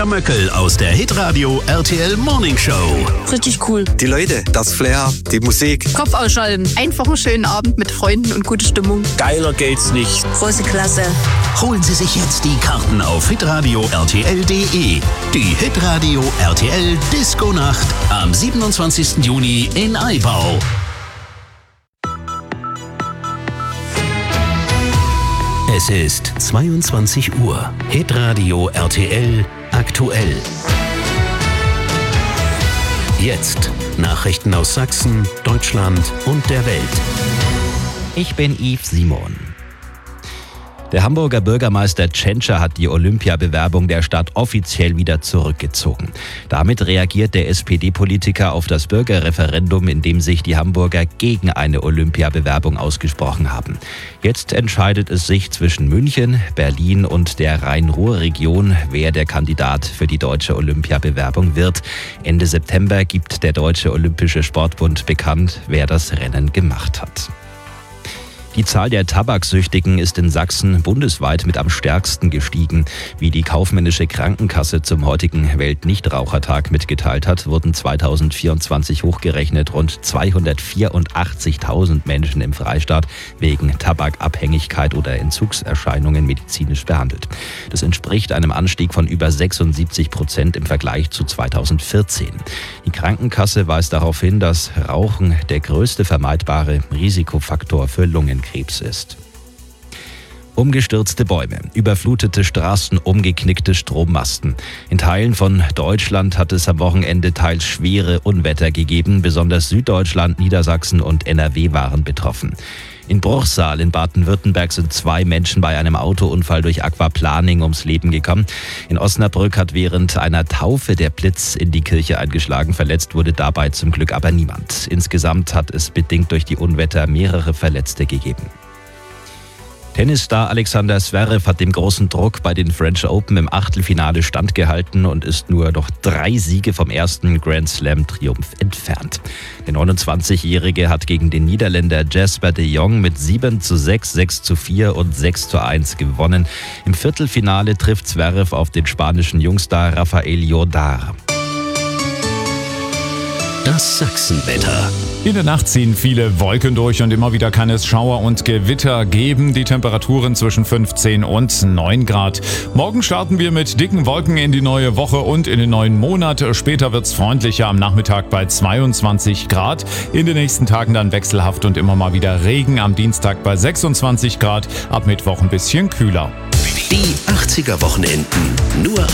Sascha Möckel aus der Hitradio RTL Morning Show. Richtig cool. Die Leute, das Flair, die Musik. Kopf ausschalten. Einfach einen schönen Abend mit Freunden und gute Stimmung. Geiler geht's nicht. Große Klasse. Holen Sie sich jetzt die Karten auf hitradio RTL.de. Die Hitradio RTL Disco Nacht am 27. Juni in Aibau. Es ist 22 Uhr. Hitradio RTL aktuell. Jetzt Nachrichten aus Sachsen, Deutschland und der Welt. Ich bin Yves Simon. Der Hamburger Bürgermeister Tschentscher hat die Olympiabewerbung der Stadt offiziell wieder zurückgezogen. Damit reagiert der SPD-Politiker auf das Bürgerreferendum, in dem sich die Hamburger gegen eine Olympiabewerbung ausgesprochen haben. Jetzt entscheidet es sich zwischen München, Berlin und der Rhein-Ruhr-Region, wer der Kandidat für die deutsche Olympiabewerbung wird. Ende September gibt der Deutsche Olympische Sportbund bekannt, wer das Rennen gemacht hat. Die Zahl der Tabaksüchtigen ist in Sachsen bundesweit mit am stärksten gestiegen. Wie die kaufmännische Krankenkasse zum heutigen Weltnichtrauchertag mitgeteilt hat, wurden 2024 hochgerechnet rund 284.000 Menschen im Freistaat wegen Tabakabhängigkeit oder Entzugserscheinungen medizinisch behandelt. Das entspricht einem Anstieg von über 76% im Vergleich zu 2014. Die Krankenkasse weist darauf hin, dass Rauchen der größte vermeidbare Risikofaktor für Lungenkrebs ist. Umgestürzte Bäume, überflutete Straßen, umgeknickte Strommasten. In Teilen von Deutschland hat es am Wochenende teils schwere Unwetter gegeben. Besonders Süddeutschland, Niedersachsen und NRW waren betroffen. In Bruchsal in Baden-Württemberg sind 2 Menschen bei einem Autounfall durch Aquaplaning ums Leben gekommen. In Osnabrück hat während einer Taufe der Blitz in die Kirche eingeschlagen. Verletzt wurde dabei zum Glück aber niemand. Insgesamt hat es bedingt durch die Unwetter mehrere Verletzte gegeben. Tennisstar Alexander Zverev hat dem großen Druck bei den French Open im Achtelfinale standgehalten und ist nur noch 3 Siege vom ersten Grand Slam-Triumph entfernt. Der 29-Jährige hat gegen den Niederländer Jasper de Jong mit 7:6, 6:4 und 6:1 gewonnen. Im Viertelfinale trifft Zverev auf den spanischen Jungstar Rafael Jordar. Das Sachsenwetter. In der Nacht ziehen viele Wolken durch und immer wieder kann es Schauer und Gewitter geben. Die Temperaturen zwischen 15 und 9 Grad. Morgen starten wir mit dicken Wolken in die neue Woche und in den neuen Monat. Später wird es freundlicher, am Nachmittag bei 22 Grad. In den nächsten Tagen dann wechselhaft und immer mal wieder Regen. Am Dienstag bei 26 Grad. Ab Mittwoch ein bisschen kühler. Die 80er Wochenenden nur